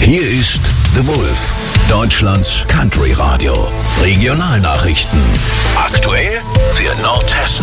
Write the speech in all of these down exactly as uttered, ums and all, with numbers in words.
Hier ist The Wolf, Deutschlands Country Radio. Regionalnachrichten. Aktuell für Nordhessen.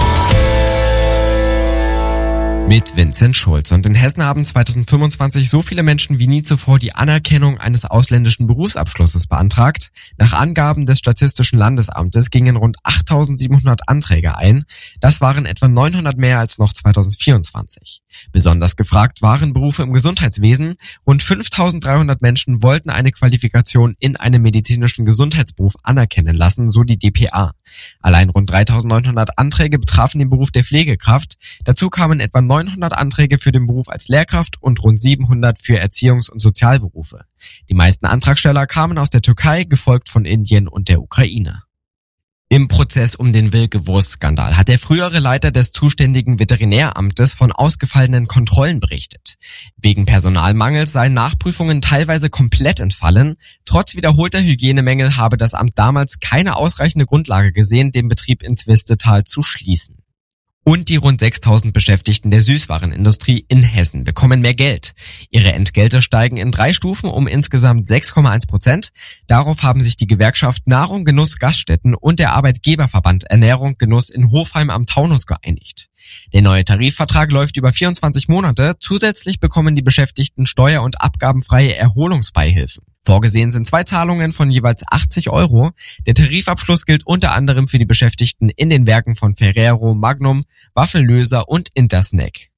Mit Vincent Schulz. Und in Hessen haben zwanzig fünfundzwanzig so viele Menschen wie nie zuvor die Anerkennung eines ausländischen Berufsabschlusses beantragt. Nach Angaben des Statistischen Landesamtes gingen rund achttausendsiebenhundert Anträge ein. Das waren etwa neunhundert mehr als noch zwanzig vierundzwanzig. Besonders gefragt waren Berufe im Gesundheitswesen. Rund fünftausenddreihundert Menschen wollten eine Qualifikation in einem medizinischen Gesundheitsberuf anerkennen lassen, so die D P A. Allein rund dreitausendneunhundert Anträge betrafen den Beruf der Pflegekraft. Dazu kamen etwa neunhundert Anträge für den Beruf als Lehrkraft und rund siebenhundert für Erziehungs- und Sozialberufe. Die meisten Antragsteller kamen aus der Türkei, gefolgt von Indien und der Ukraine. Im Prozess um den Wilke-Wurst-Skandal hat der frühere Leiter des zuständigen Veterinäramtes von ausgefallenen Kontrollen berichtet. Wegen Personalmangels seien Nachprüfungen teilweise komplett entfallen. Trotz wiederholter Hygienemängel habe das Amt damals keine ausreichende Grundlage gesehen, den Betrieb in Zwistetal zu schließen. Und die rund sechstausend Beschäftigten der Süßwarenindustrie in Hessen bekommen mehr Geld. Ihre Entgelte steigen in drei Stufen um insgesamt sechs Komma eins Prozent. Darauf haben sich die Gewerkschaft Nahrung, Genuss, Gaststätten und der Arbeitgeberverband Ernährung, Genuss in Hofheim am Taunus geeinigt. Der neue Tarifvertrag läuft über vierundzwanzig Monate. Zusätzlich bekommen die Beschäftigten steuer- und abgabenfreie Erholungsbeihilfen. Vorgesehen sind zwei Zahlungen von jeweils achtzig Euro. Der Tarifabschluss gilt unter anderem für die Beschäftigten in den Werken von Ferrero, Magnum, Waffellöser und Intersnack.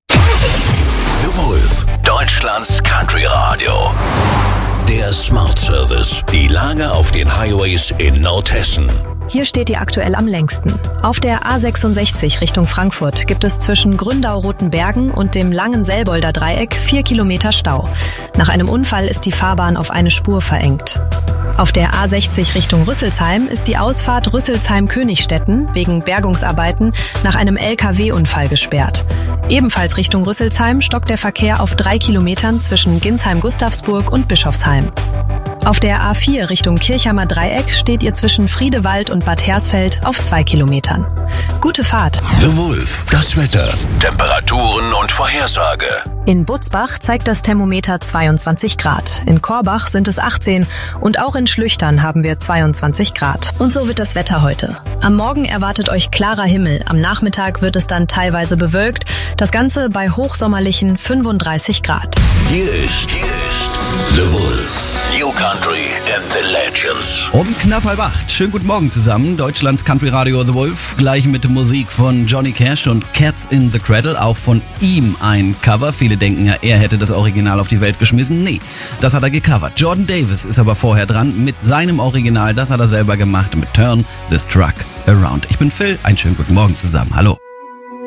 The Wolf, Deutschlands Country Radio. Der Smart Service. Die Lage auf den Highways in Nordhessen. Hier steht ihr aktuell am längsten. Auf der A sechsundsechzig Richtung Frankfurt gibt es zwischen Gründau-Rotenbergen und dem langen Selbolder Dreieck vier Kilometer Stau. Nach einem Unfall ist die Fahrbahn auf eine Spur verengt. Auf der A sechzig Richtung Rüsselsheim ist die Ausfahrt Rüsselsheim-Königstetten wegen Bergungsarbeiten nach einem L K W-Unfall gesperrt. Ebenfalls Richtung Rüsselsheim stockt der Verkehr auf drei Kilometern zwischen Ginsheim-Gustavsburg und Bischofsheim. Auf der A vier Richtung Kirchheimer Dreieck steht ihr zwischen Friedewald und Bad Hersfeld auf zwei Kilometern. Gute Fahrt. The Wolf, das Wetter, Temperaturen und Vorhersage. In Butzbach zeigt das Thermometer zweiundzwanzig Grad. In Korbach sind es achtzehn und auch in Schlüchtern haben wir zweiundzwanzig Grad. Und so wird das Wetter heute. Am Morgen erwartet euch klarer Himmel. Am Nachmittag wird es dann teilweise bewölkt. Das Ganze bei hochsommerlichen fünfunddreißig Grad. Hier ist, hier ist The Wolf. New Country and the Legends. Um knapp halb acht. Schönen guten Morgen zusammen. Deutschlands Country Radio The Wolf. Gleich mit Musik von Johnny Cash und Cats in the Cradle. Auch von ihm ein Cover. Viele denken ja, er hätte das Original auf die Welt geschmissen. Nee, das hat er gecovert. Jordan Davis ist aber vorher dran mit seinem Original. Das hat er selber gemacht mit Turn This Truck Around. Ich bin Phil. Einen schönen guten Morgen zusammen. Hallo.